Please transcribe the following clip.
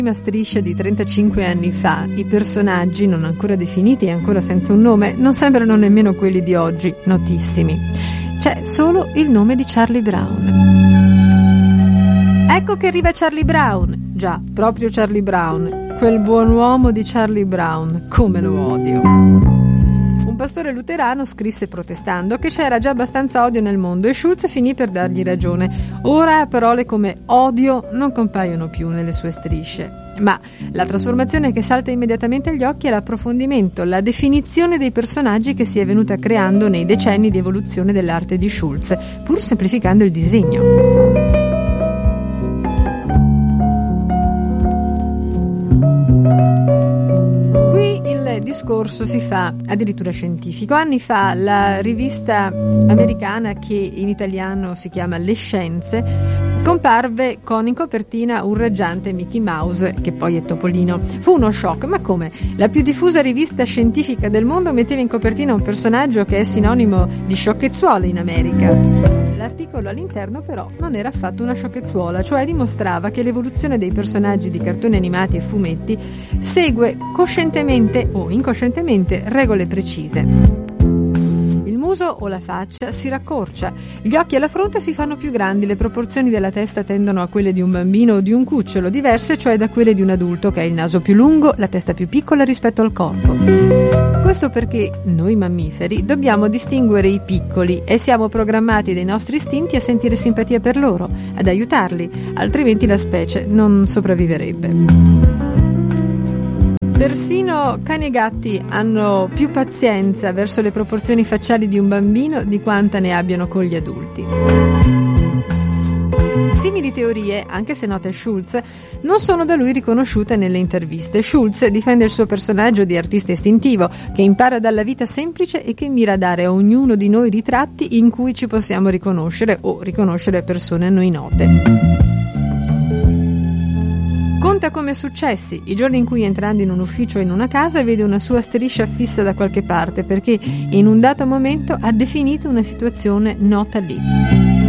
Una striscia di 35 anni fa, i personaggi, non ancora definiti e ancora senza un nome, non sembrano nemmeno quelli di oggi, notissimi. C'è solo il nome di Charlie Brown. Ecco che arriva Charlie Brown. Già, proprio Charlie Brown. Quel buon uomo di Charlie Brown. Come lo odio. Un pastore luterano scrisse protestando che c'era già abbastanza odio nel mondo e Schulz finì per dargli ragione. Ora parole come odio non compaiono più nelle sue strisce. Ma la trasformazione che salta immediatamente agli occhi è l'approfondimento, la definizione dei personaggi che si è venuta creando nei decenni di evoluzione dell'arte di Schulz, pur semplificando il disegno. Il discorso si fa addirittura scientifico. Anni fa la rivista americana, che in italiano si chiama Le Scienze, comparve con in copertina un raggiante Mickey Mouse, che poi è Topolino. Fu uno shock. Ma come? La più diffusa rivista scientifica del mondo metteva in copertina un personaggio che è sinonimo di sciocchezzuola in America. L'articolo all'interno però non era affatto una sciocchezzuola, cioè dimostrava che l'evoluzione dei personaggi di cartoni animati e fumetti segue coscientemente o incoscientemente regole precise. Il muso o la faccia si raccorcia, gli occhi e la fronte si fanno più grandi, le proporzioni della testa tendono a quelle di un bambino o di un cucciolo, diverse cioè da quelle di un adulto, che ha il naso più lungo, la testa più piccola rispetto al corpo. Questo perché noi mammiferi dobbiamo distinguere i piccoli e siamo programmati dai nostri istinti a sentire simpatia per loro, ad aiutarli, altrimenti la specie non sopravviverebbe. Persino cani e gatti hanno più pazienza verso le proporzioni facciali di un bambino di quanta ne abbiano con gli adulti. Simili teorie, anche se note a Schulz, non sono da lui riconosciute nelle interviste. Schulz difende il suo personaggio di artista istintivo, che impara dalla vita semplice e che mira a dare a ognuno di noi ritratti in cui ci possiamo riconoscere o riconoscere persone a noi note. Conta come successi, i giorni in cui entrando in un ufficio o in una casa vede una sua striscia fissa da qualche parte perché in un dato momento ha definito una situazione nota lì.